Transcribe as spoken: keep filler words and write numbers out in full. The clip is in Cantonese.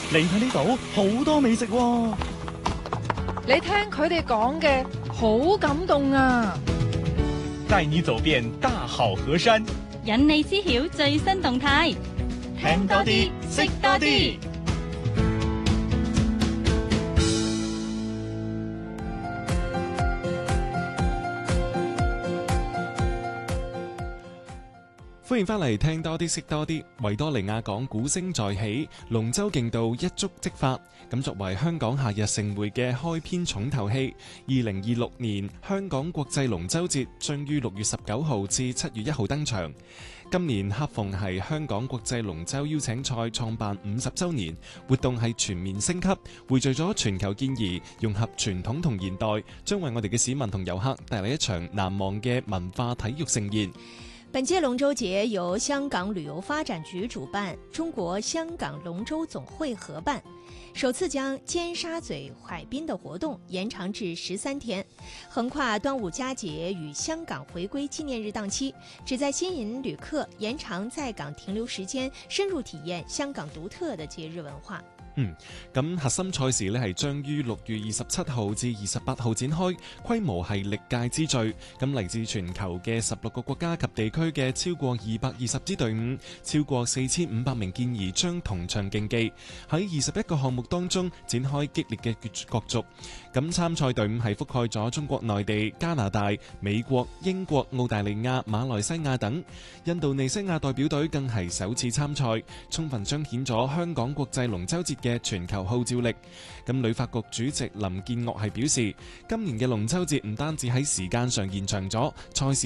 嚟睇呢度好多美食喎。 你聽佢哋講嘅好感動啊！ 帶你走遍大好河山， 引你知曉最新動態， 聽多啲，識多啲。 歡迎翻嚟聽多啲識多啲。維多利亞港鼓聲再起，龍舟競渡一觸即發。咁作為香港夏日盛會嘅開篇重頭戲，二零二六年香港國際龍舟節將於六月十九號至七月一號登場。今年恰逢係香港國際龍舟邀請賽創辦五十週年，活動係全面升級，匯聚咗全球健兒，融合傳統同現代，將為我哋嘅市民同遊客帶嚟一場難忘嘅文化體育盛宴。 本屆龍舟節由香港旅遊發展局主辦，中國香港龍舟總會合辦，首次將尖沙咀海濱的活動延長至十三天，橫跨端午佳節與香港回歸紀念日檔期，旨在吸引旅客延長在港停留時間，深入體驗香港獨特的節日文化。 嗯，咁核心賽事呢係將於六月二十七號至二十八號展開，規模係歷屆之最。咁嚟自全球嘅十六個國家及地區嘅超過二百二十支隊伍，超過四千五百名健兒將同場競技，喺二十一個項目當中展開激烈嘅角逐。咁參賽隊伍係覆蓋咗中國內地、加拿大、美國、英國、澳大利亞、馬來西亞等，印度尼西亞代表隊更係首次參賽，充分彰顯咗香港國際龍舟節嘅嘅全球號召力。咁旅發局主席林建岳係表示，今年嘅龍舟節唔單止喺時間上延長咗，賽事